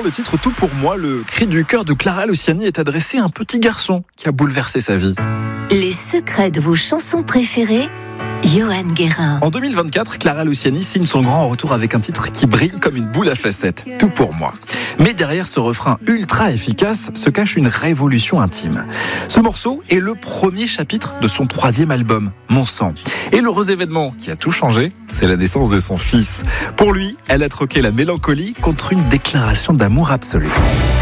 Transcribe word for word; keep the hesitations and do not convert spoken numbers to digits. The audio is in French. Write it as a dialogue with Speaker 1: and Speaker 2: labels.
Speaker 1: le titre Tout pour moi, le cri du cœur de Clara Luciani est adressé à un petit garçon qui a bouleversé sa vie.
Speaker 2: Les secrets de vos chansons préférées, Johan Guérin.
Speaker 1: En deux mille vingt-quatre, Clara Luciani signe son grand retour avec un titre qui brille comme une boule à facettes, Tout pour moi. Mais derrière ce refrain ultra efficace se cache une révolution intime. Ce morceau est le premier chapitre de son troisième album, Mon sang. Et l'heureux événement qui a tout changé, c'est la naissance de son fils. Pour lui, elle a troqué la mélancolie contre une déclaration d'amour absolue.